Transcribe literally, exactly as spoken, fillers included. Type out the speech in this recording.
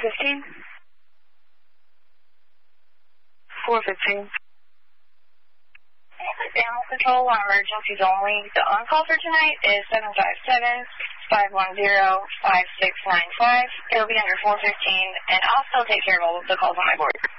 fifteen. four fifteen. Animal control on emergencies only. The on-call for tonight is seven five seven, five one zero, five six nine five. It'll be under four fifteen, and I'll still take care of all of the calls on my board.